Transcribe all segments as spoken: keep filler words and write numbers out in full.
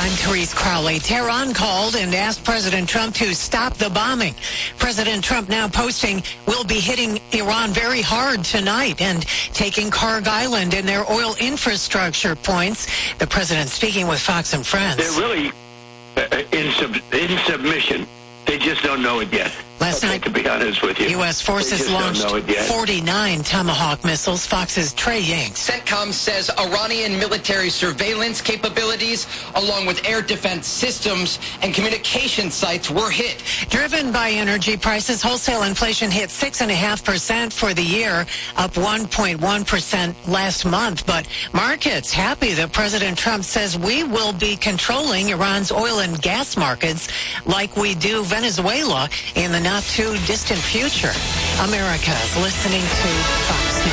I'm Therese Crowley. Tehran called and asked President Trump to stop the bombing. President Trump now posting, we'll be hitting Iran very hard tonight and taking Karg Island and their oil infrastructure points. The president speaking with Fox and Friends. They're really uh, in, sub- in submission. They just don't know it yet. Last okay, night, to be honest with you, U S forces launched forty-nine Tomahawk missiles. Fox's Trey Yanks. CENTCOM says Iranian military surveillance capabilities, along with air defense systems and communication sites, were hit. Driven by energy prices, wholesale inflation hit six point five percent for the year, up one point one percent last month. But markets happy that President Trump says we will be controlling Iran's oil and gas markets like we do Venezuela in the not-too-distant future. America is listening to Fox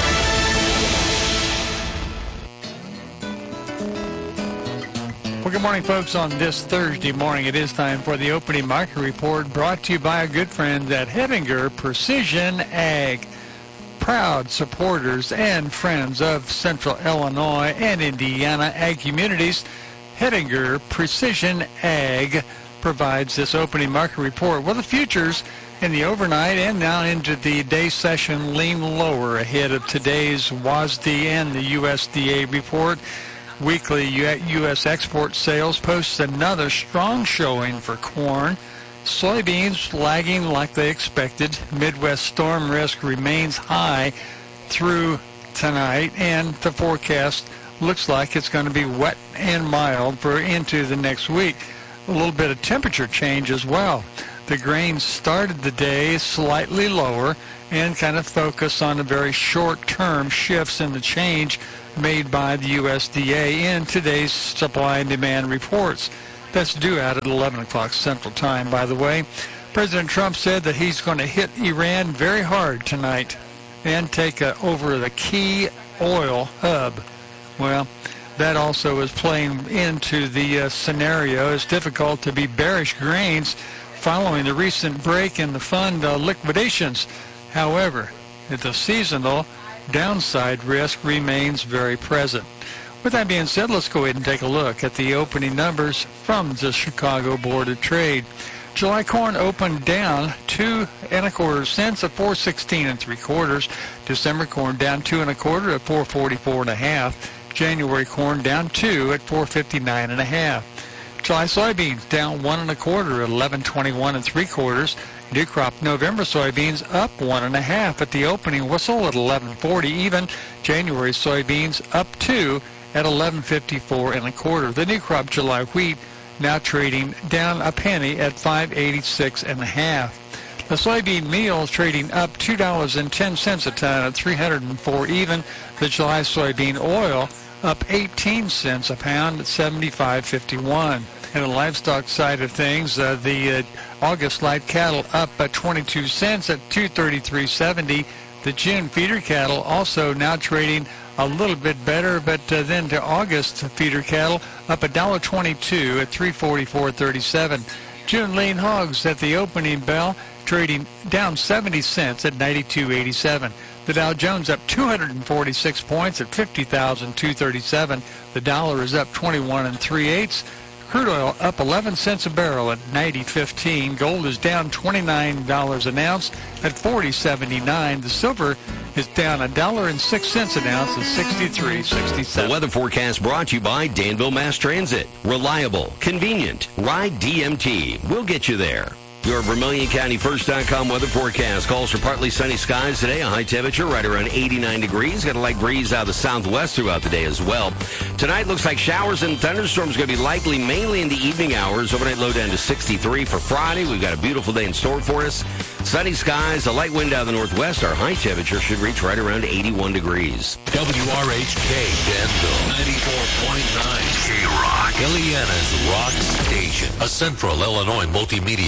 News. Well, good morning, folks. On this Thursday morning, it is time for the opening market report brought to you by our good friends at Hettinger Precision Ag. Proud supporters and friends of Central Illinois and Indiana ag communities, Hettinger Precision Ag provides this opening market report. Well, the futures in the overnight and now into the day session lean lower ahead of today's W A S D and the U S D A report. Weekly U S export sales posts another strong showing for corn. Soybeans lagging like they expected. Midwest storm risk remains high through tonight, and the forecast looks like it's going to be wet and mild for into the next week. A little bit of temperature change as well. The grains started the day slightly lower and kind of focus on the very short-term shifts in the change made by the U S D A in today's supply and demand reports. That's due out at eleven o'clock Central Time, by the way. President Trump said that he's going to hit Iran very hard tonight and take a, over the key oil hub. Well, that also is playing into the uh, scenario. It's difficult to be bearish grains following the recent break in the fund uh, liquidations. However, the seasonal downside risk remains very present. With that being said, let's go ahead and take a look at the opening numbers from the Chicago Board of Trade. July corn opened down two and a quarter cents at four sixteen and three quarters. December corn down two and a quarter at four forty-four and a half. January corn down two at four fifty-nine and a half. July soybeans down one and a quarter at eleven twenty-one and three quarters. New crop November soybeans up one and a half at the opening whistle at eleven forty even. January soybeans up two at eleven fifty-four and a quarter. The new crop July wheat now trading down a penny at five eighty-six and a half. The soybean meal is trading up two dollars and ten cents a ton at three hundred four even. The July soybean oil up eighteen cents a pound at seventy-five fifty-one. And the livestock side of things, uh, the uh, August light cattle up at twenty-two cents at two thirty-three seventy. The June feeder cattle also now trading a little bit better, but uh, then to August feeder cattle up one dollar twenty-two at three forty-four thirty-seven. June lean hogs at the opening bell trading down seventy cents at ninety-two eighty-seven. The Dow Jones up two hundred forty-six points at fifty thousand two hundred thirty-seven. The dollar is up twenty-one and three eighths. Crude oil up eleven cents a barrel at ninety fifteen. Gold is down twenty-nine dollars an ounce at forty seventy-nine. The silver is down a dollar and six cents an ounce at sixty-three sixty-seven. The weather forecast brought to you by Danville Mass Transit. Reliable, convenient. Ride D M T. We'll get you there. Your Vermilion County First dot com weather forecast calls for partly sunny skies today. A high temperature right around eighty-nine degrees. Got a light breeze out of the southwest throughout the day as well. Tonight looks like showers and thunderstorms going to be likely mainly in the evening hours. Overnight low down to sixty-three for Friday. We've got a beautiful day in store for us. Sunny skies, a light wind out of the northwest. Our high temperature should reach right around eighty-one degrees. W R H K Danville, ninety-four point nine K-Rock, Illinois' rock station, a Central Illinois multimedia